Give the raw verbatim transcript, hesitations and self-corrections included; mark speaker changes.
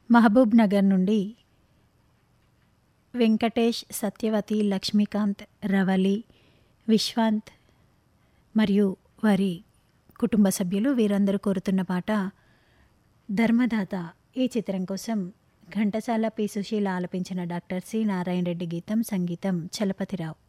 Speaker 1: మహబూబ్ నగర్ నుండి వెంకటేష్, సత్యవతి, లక్ష్మీకాంత్, రవలి, విశ్వాంత్ మరియు వారి కుటుంబ సభ్యులు వీరందరూ కోరుతున్న పాట ధర్మదాత. ఈ చిత్రం కోసం ఘంటసాల, పి సుశీల ఆలపించిన డాక్టర్ సి నారాయణ రెడ్డి గీతం, సంగీతం చలపతిరావు.